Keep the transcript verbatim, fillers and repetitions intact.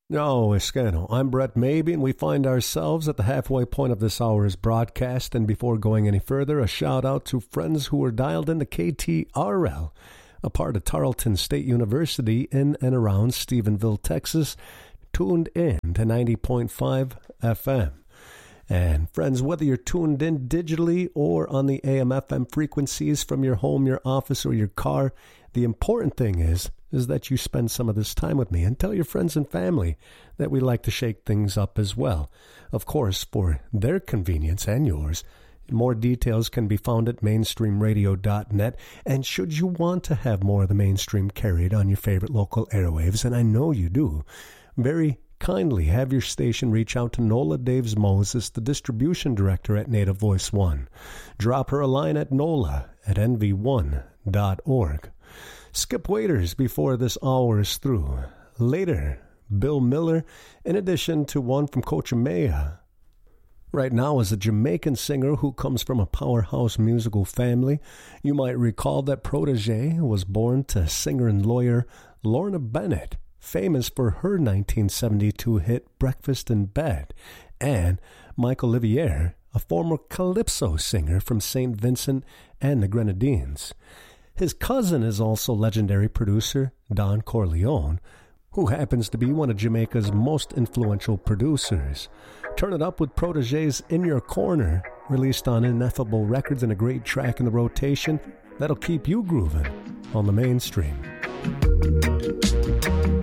No, Escano. I'm Brett Maybe, and we find ourselves at the halfway point of this hour's broadcast. And before going any further, a shout-out to friends who are dialed into K T R L, a part of Tarleton State University in and around Stephenville, Texas, tuned in to ninety point five F M. And friends, whether you're tuned in digitally or on the A M F M frequencies from your home, your office, or your car, the important thing is, is that you spend some of this time with me, and tell your friends and family that we like to shake things up as well. Of course, for their convenience and yours, more details can be found at mainstream radio dot net. And should you want to have more of the mainstream carried on your favorite local airwaves, and I know you do, very kindly have your station reach out to Nola Daves Moses, the distribution director at Native Voice One. Drop her a line at nola at n v one dot org. Skip waiters before this hour is through. Later, Bill Miller, in addition to one from Cochameya. Right now is a Jamaican singer who comes from a powerhouse musical family. You might recall that Protege was born to singer and lawyer Lorna Bennett, famous for her nineteen seventy-two hit Breakfast in Bed, and Mike Olivier, a former calypso singer from Saint Vincent and the Grenadines. His cousin is also legendary producer Don Corleone, who happens to be one of Jamaica's most influential producers. Turn it up with Protege's In Your Corner, released on Ineffable Records, and a great track in the rotation that'll keep you grooving on the mainstream.